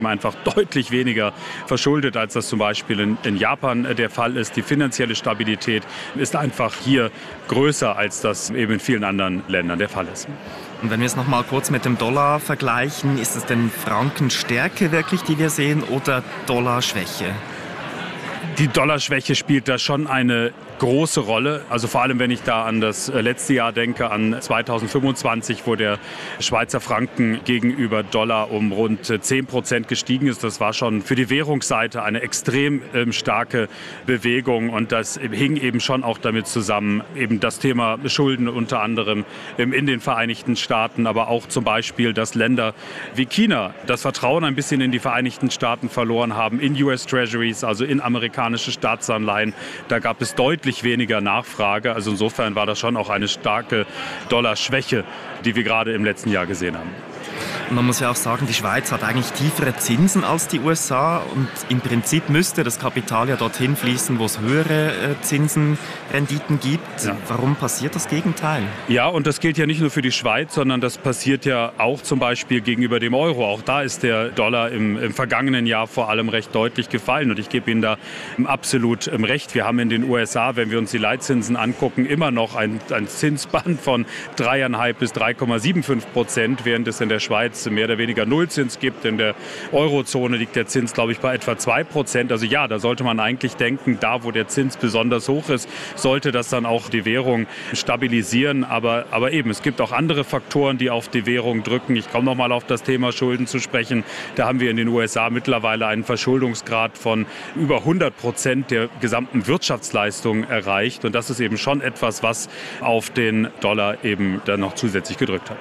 einfach deutlich weniger verschuldet, als das zum Beispiel in Japan der Fall ist. Die finanzielle Stabilität ist einfach hier größer, als das eben in vielen anderen Ländern der Fall ist. Und wenn wir es noch mal kurz mit dem Dollar vergleichen, ist es denn Frankenstärke wirklich, die wir sehen, oder Dollarschwäche? Die Dollarschwäche spielt da schon eine große Rolle. Also vor allem, wenn ich da an das letzte Jahr denke, an 2025, wo der Schweizer Franken gegenüber Dollar um rund 10% gestiegen ist. Das war schon für die Währungsseite eine extrem starke Bewegung. Und das hing eben schon auch damit zusammen, eben das Thema Schulden unter anderem in den Vereinigten Staaten, aber auch zum Beispiel, dass Länder wie China das Vertrauen ein bisschen in die Vereinigten Staaten verloren haben, in US Treasuries, also in amerikanische Staatsanleihen. Da gab es deutlich weniger Nachfrage. Also insofern war das schon auch eine starke Dollarschwäche, die wir gerade im letzten Jahr gesehen haben. Man muss ja auch sagen, die Schweiz hat eigentlich tiefere Zinsen als die USA und im Prinzip müsste das Kapital ja dorthin fließen, wo es höhere Zinsenrenditen gibt. Ja. Warum passiert das Gegenteil? Ja, und das gilt ja nicht nur für die Schweiz, sondern das passiert ja auch zum Beispiel gegenüber dem Euro. Auch da ist der Dollar im vergangenen Jahr vor allem recht deutlich gefallen und ich gebe Ihnen da absolut recht. Wir haben in den USA, wenn wir uns die Leitzinsen angucken, immer noch ein Zinsband von 3,5 bis 3,75%, während es in der Schweiz mehr oder weniger Nullzins gibt. In der Eurozone liegt der Zins, glaube ich, bei etwa 2%. Also ja, da sollte man eigentlich denken, da wo der Zins besonders hoch ist, sollte das dann auch die Währung stabilisieren. Aber eben, es gibt auch andere Faktoren, die auf die Währung drücken. Ich komme noch mal auf das Thema Schulden zu sprechen. Da haben wir in den USA mittlerweile einen Verschuldungsgrad von über 100% der gesamten Wirtschaftsleistung erreicht. Und das ist eben schon etwas, was auf den Dollar eben dann noch zusätzlich gedrückt hat.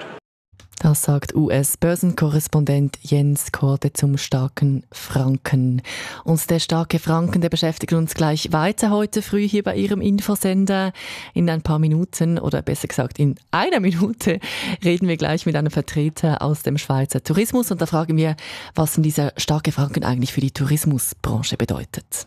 Das sagt US-Börsenkorrespondent Jens Korte zum starken Franken. Und der starke Franken, der beschäftigt uns gleich weiter heute früh hier bei Ihrem Infosender. In ein paar Minuten, oder besser gesagt in einer Minute, reden wir gleich mit einem Vertreter aus dem Schweizer Tourismus. Und da fragen wir, was denn dieser starke Franken eigentlich für die Tourismusbranche bedeutet.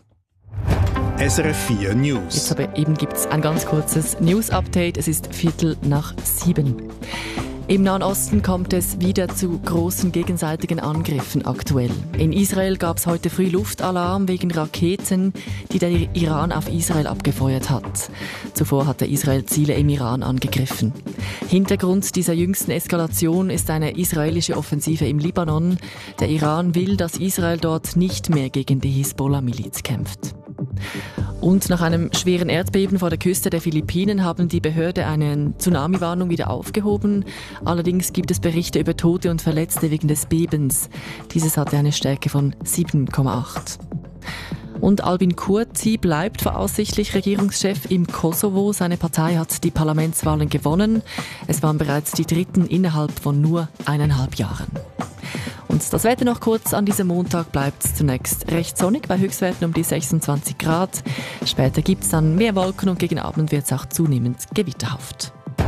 SRF 4 News. Jetzt aber eben gibt's ein ganz kurzes News-Update. Es ist 6:15. Im Nahen Osten kommt es wieder zu großen gegenseitigen Angriffen aktuell. In Israel gab es heute früh Luftalarm wegen Raketen, die der Iran auf Israel abgefeuert hat. Zuvor hatte Israel Ziele im Iran angegriffen. Hintergrund dieser jüngsten Eskalation ist eine israelische Offensive im Libanon. Der Iran will, dass Israel dort nicht mehr gegen die Hisbollah-Miliz kämpft. Und nach einem schweren Erdbeben vor der Küste der Philippinen haben die Behörden eine Tsunami-Warnung wieder aufgehoben. Allerdings gibt es Berichte über Tote und Verletzte wegen des Bebens. Dieses hatte eine Stärke von 7,8. Und Albin Kurti bleibt voraussichtlich Regierungschef im Kosovo. Seine Partei hat die Parlamentswahlen gewonnen. Es waren bereits die dritten innerhalb von nur 1,5 Jahren. Und das Wetter noch kurz. An diesem Montag bleibt es zunächst recht sonnig, bei Höchstwerten um die 26 Grad. Später gibt es dann mehr Wolken und gegen Abend wird es auch zunehmend gewitterhaft.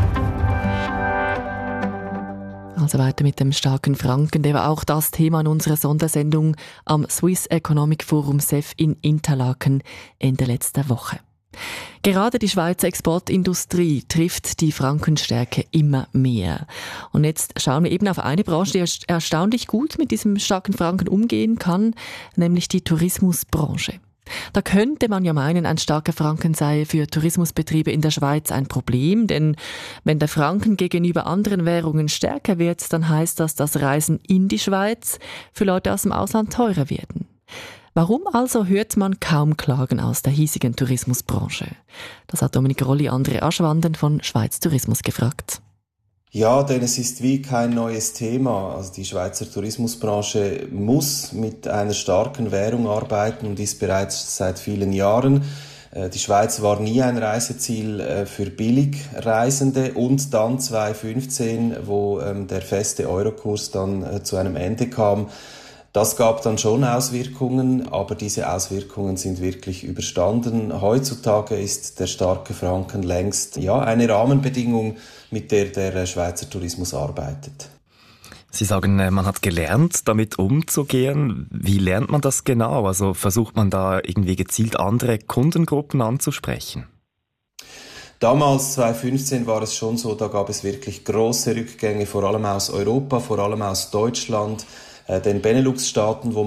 Also weiter mit dem starken Franken. Der war auch das Thema in unserer Sondersendung am Swiss Economic Forum SEF in Interlaken Ende letzter Woche. Gerade die Schweizer Exportindustrie trifft die Frankenstärke immer mehr. Und jetzt schauen wir eben auf eine Branche, die erstaunlich gut mit diesem starken Franken umgehen kann, nämlich die Tourismusbranche. Da könnte man ja meinen, ein starker Franken sei für Tourismusbetriebe in der Schweiz ein Problem, denn wenn der Franken gegenüber anderen Währungen stärker wird, dann heißt das, dass Reisen in die Schweiz für Leute aus dem Ausland teurer werden. Warum also hört man kaum Klagen aus der hiesigen Tourismusbranche? Das hat Dominik Rolli André Aschwanden von Schweiz Tourismus gefragt. Ja, denn es ist wie kein neues Thema. Also die Schweizer Tourismusbranche muss mit einer starken Währung arbeiten und ist bereits seit vielen Jahren. Die Schweiz war nie ein Reiseziel für Billigreisende und dann 2015, wo der feste Eurokurs dann zu einem Ende kam. Das gab dann schon Auswirkungen, aber diese Auswirkungen sind wirklich überstanden. Heutzutage ist der starke Franken längst eine Rahmenbedingung, mit der der Schweizer Tourismus arbeitet. Sie sagen, man hat gelernt, damit umzugehen. Wie lernt man das genau? Also versucht man da irgendwie gezielt andere Kundengruppen anzusprechen? Damals, 2015, war es schon so, da gab es wirklich große Rückgänge, vor allem aus Europa, vor allem aus Deutschland. den Benelux-Staaten, wo